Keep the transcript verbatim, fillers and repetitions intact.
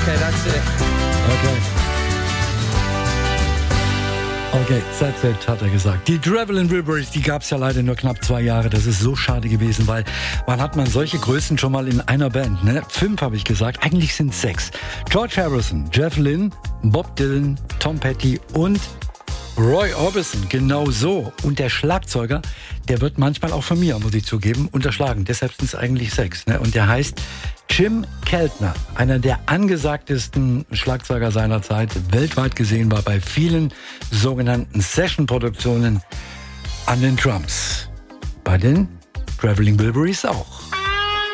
Okay, that's it. Okay. Okay, that's it, hat er gesagt. Die Traveling Wilburys, die gab es ja leider nur knapp zwei Jahre. Das ist so schade gewesen, weil wann hat man solche Größen schon mal in einer Band? Ne? Fünf habe ich gesagt, eigentlich sind es sechs. George Harrison, Jeff Lynne, Bob Dylan, Tom Petty und Roy Orbison, genau so. Und der Schlagzeuger, der wird manchmal auch von mir, muss ich zugeben, unterschlagen. Deshalb sind es eigentlich sechs. Ne? Und der heißt Jim Keltner, einer der angesagtesten Schlagzeuger seiner Zeit, weltweit gesehen, war bei vielen sogenannten Session-Produktionen an den Drums. Bei den Traveling Wilburys auch.